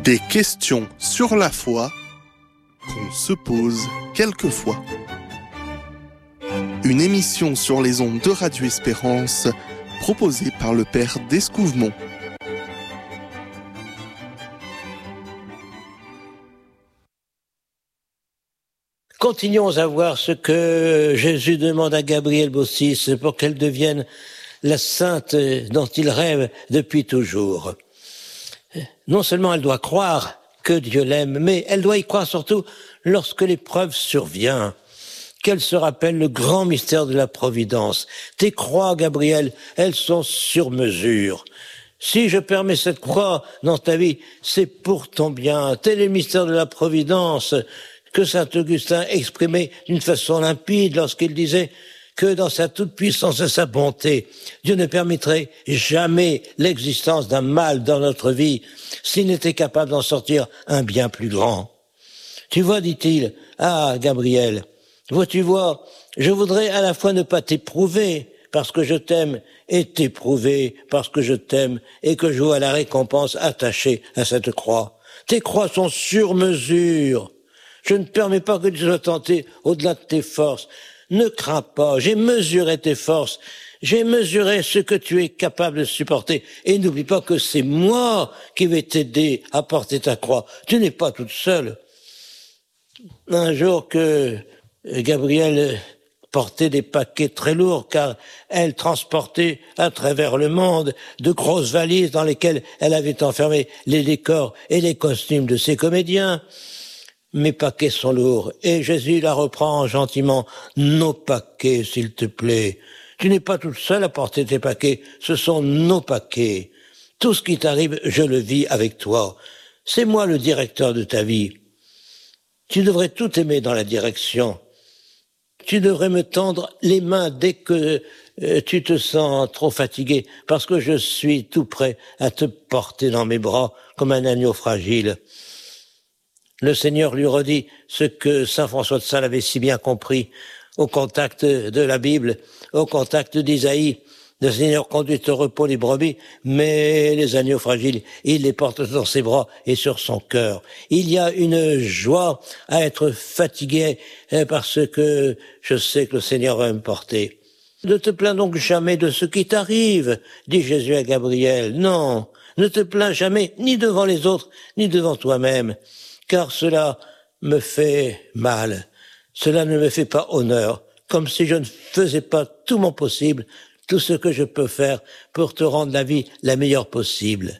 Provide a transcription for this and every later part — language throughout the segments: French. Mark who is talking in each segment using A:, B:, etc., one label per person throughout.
A: Des questions sur la foi qu'on se pose quelquefois. Une émission sur les ondes de Radio Espérance proposée par le Père d'Escouvemont.
B: Continuons à voir ce que Jésus demande à Gabrielle Bossis pour qu'elle devienne la sainte dont il rêve depuis toujours. Non seulement elle doit croire que Dieu l'aime, mais elle doit y croire surtout lorsque l'épreuve survient. Qu'elle se rappelle le grand mystère de la providence. Tes croix, Gabriel, elles sont sur mesure. Si je permets cette croix dans ta vie, c'est pour ton bien. Tel est le mystère de la providence que saint Augustin exprimait d'une façon limpide lorsqu'il disait que dans sa toute-puissance et sa bonté, Dieu ne permettrait jamais l'existence d'un mal dans notre vie s'il n'était capable d'en sortir un bien plus grand. Tu vois, dit-il, ah, Gabriel, tu vois, je voudrais à la fois ne pas t'éprouver parce que je t'aime et t'éprouver parce que je t'aime et que je vois la récompense attachée à cette croix. Tes croix sont sur mesure. Je ne permets pas que tu sois tenté au-delà de tes forces. Ne crains pas, j'ai mesuré tes forces, j'ai mesuré ce que tu es capable de supporter. Et n'oublie pas que c'est moi qui vais t'aider à porter ta croix. Tu n'es pas toute seule. Un jour que Gabrielle portait des paquets très lourds, car elle transportait à travers le monde de grosses valises dans lesquelles elle avait enfermé les décors et les costumes de ses comédiens. Mes paquets sont lourds. Et Jésus la reprend gentiment. Nos paquets, s'il te plaît. Tu n'es pas toute seule à porter tes paquets. Ce sont nos paquets. Tout ce qui t'arrive, je le vis avec toi. C'est moi le directeur de ta vie. Tu devrais tout aimer dans la direction. Tu devrais me tendre les mains dès que tu te sens trop fatigué, parce que je suis tout prêt à te porter dans mes bras comme un agneau fragile. Le Seigneur lui redit ce que saint François de Sales avait si bien compris au contact de la Bible, au contact d'Isaïe. Le Seigneur conduit au repos les brebis, mais les agneaux fragiles, il les porte dans ses bras et sur son cœur. Il y a une joie à être fatigué parce que je sais que le Seigneur va me porter. Ne te plains donc jamais de ce qui t'arrive, dit Jésus à Gabriel. Non, ne te plains jamais, ni devant les autres, ni devant toi-même. Car cela me fait mal, cela ne me fait pas honneur, comme si je ne faisais pas tout mon possible, tout ce que je peux faire pour te rendre la vie la meilleure possible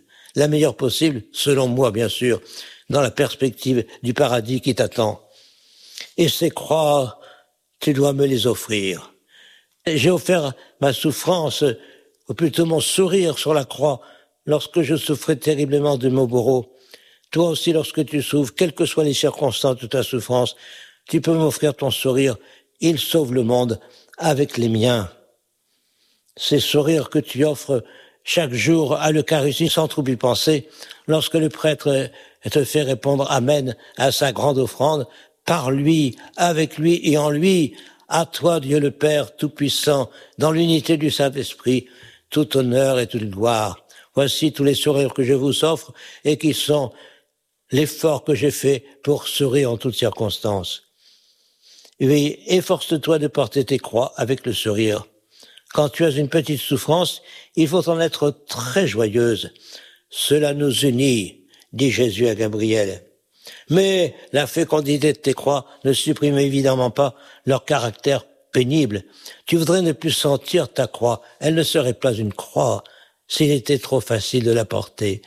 B: selon moi bien sûr, dans la perspective du paradis qui t'attend. Et ces croix, tu dois me les offrir. J'ai offert ma souffrance, ou plutôt mon sourire sur la croix, lorsque je souffrais terriblement de mon bourreau. Toi aussi, lorsque tu souffres, quelles que soient les circonstances de ta souffrance, tu peux m'offrir ton sourire. Il sauve le monde avec les miens. Ces sourires que tu offres chaque jour à l'Eucharistie sans trop y penser, lorsque le prêtre te fait répondre Amen à sa grande offrande, par lui, avec lui et en lui, à toi Dieu le Père Tout-Puissant, dans l'unité du Saint-Esprit, tout honneur et toute gloire. Voici tous les sourires que je vous offre et qui sont l'effort que j'ai fait pour sourire en toutes circonstances. Oui, efforce-toi de porter tes croix avec le sourire. Quand tu as une petite souffrance, il faut en être très joyeuse. Cela nous unit, dit Jésus à Gabriel. Mais la fécondité de tes croix ne supprime évidemment pas leur caractère pénible. Tu voudrais ne plus sentir ta croix. Elle ne serait pas une croix s'il était trop facile de la porter.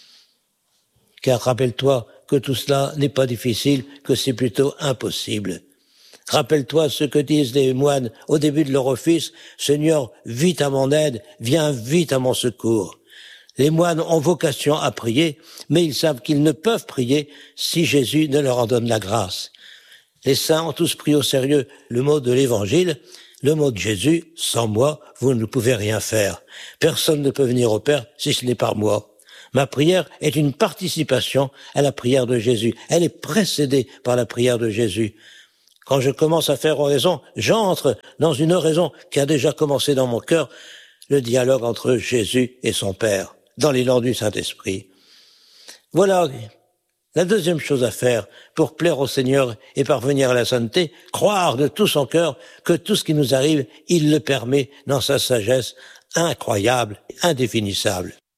B: Car rappelle-toi que tout cela n'est pas difficile, que c'est plutôt impossible. Rappelle-toi ce que disent les moines au début de leur office, « Seigneur, vite à mon aide, viens vite à mon secours ». Les moines ont vocation à prier, mais ils savent qu'ils ne peuvent prier si Jésus ne leur en donne la grâce. Les saints ont tous pris au sérieux le mot de l'Évangile, le mot de Jésus, « Sans moi, vous ne pouvez rien faire. Personne ne peut venir au Père si ce n'est par moi ». Ma prière est une participation à la prière de Jésus. Elle est précédée par la prière de Jésus. Quand je commence à faire oraison, j'entre dans une oraison qui a déjà commencé dans mon cœur, le dialogue entre Jésus et son Père, dans l'élan du Saint-Esprit. Voilà La deuxième chose à faire pour plaire au Seigneur et parvenir à la sainteté, croire de tout son cœur que tout ce qui nous arrive, il le permet dans sa sagesse incroyable, indéfinissable.